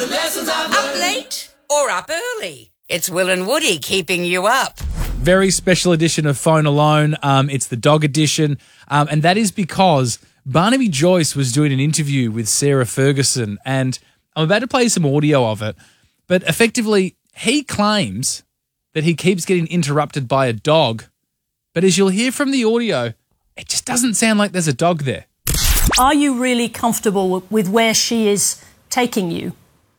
the lessons I've learned. Up late or up early? It's Will and Woody keeping you up. Very special edition of Phone Alone. It's the dog edition. And that is because Barnaby Joyce was doing an interview with Sarah Ferguson, and I'm about to play some audio of it. But effectively, he claims that he keeps getting interrupted by a dog. But as you'll hear from the audio, it just doesn't sound like there's a dog there. Are you really comfortable with where she is taking you?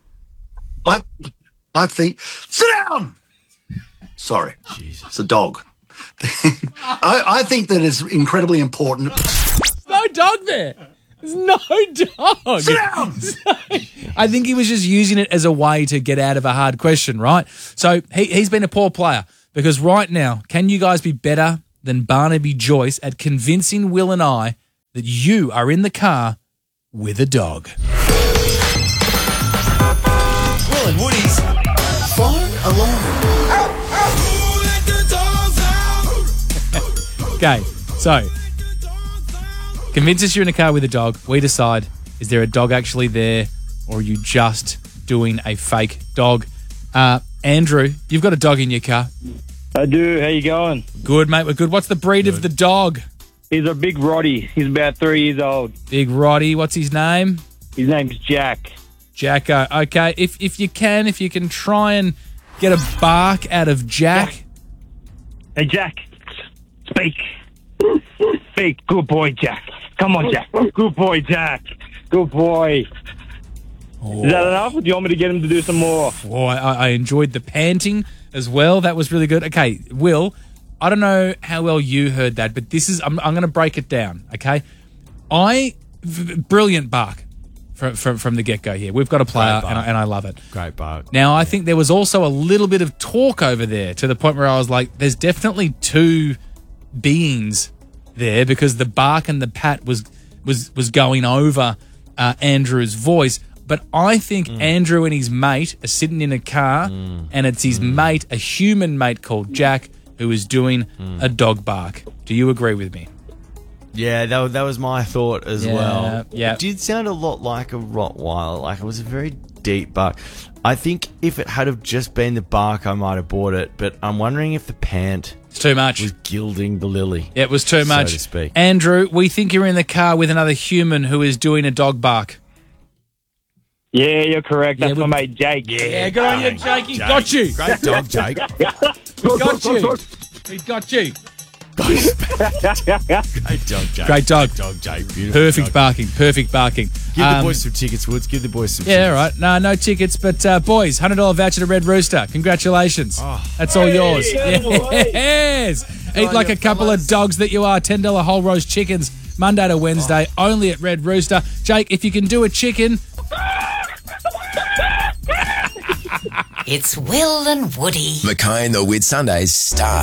I think... Sit down! Sorry. Jesus. It's a dog. I think that it's incredibly important. There's no dog there. There's no dog. Sit down! I think he was just using it as a way to get out of a hard question, right? So he's been a poor player because right now, can you guys be better than Barnaby Joyce at convincing Will and I that you are in the car with a dog? Will and Woody's Phone Alone. Okay, so convince us you're in a car with a dog. We decide, is there a dog actually there or are you just doing a fake dog? Andrew, you've got a dog in your car. I do. How you going? Good, mate. We're good. What's the breed of the dog? He's a big Roddy. He's about 3 years old. Big Roddy. What's his name? His name's Jack. Jacko. Okay, if you can try and get a bark out of Jack. Hey, Jack. Speak. Speak. Good boy, Jack. Come on, Jack. Good boy, Jack. Good boy. Oh. Is that enough? Or do you want me to get him to do some more? Oh, I enjoyed the panting as well. That was really good. Okay, Will, I don't know how well you heard that, but this is I'm going to break it down, okay? Brilliant bark from the get-go here. We've got a player, and I love it. Great bark. Now, I think there was also a little bit of talk over there to the point where I was like, there's definitely two beings there because the bark and the pat was going over Andrew's voice. But I think Andrew and his mate are sitting in a car and it's his mate, a human mate called Jack, who is doing a dog bark. Do you agree with me? Yeah, that was my thought as well. Yeah. It did sound a lot like a Rottweiler. Like, it was a very deep bark. I think if it had have just been the bark, I might have bought it. But I'm wondering if the pant... It's too much. ...was gilding the lily. Yeah, it was too much. So to speak. Andrew, we think you're in the car with another human who is doing a dog bark. Yeah, you're correct. That's my mate, Jake. Yeah, good on you, Jake. He got you. Great dog, Jake. He got you. He got you. Great dog, Jake. Great dog. Great dog, Jake. Beautiful Perfect dog. barking. Perfect barking. Give the boys some tickets, Woods. Give the boys some tickets. Yeah, all right. No tickets, but boys, $100 voucher to Red Rooster. Congratulations. That's all yours. Yes. Eat like a couple of dogs that you are. $10 whole roast chickens, Monday to Wednesday, only at Red Rooster. Jake, if you can do a chicken... It's Will and Woody. Mackay and the Whit Sundays start.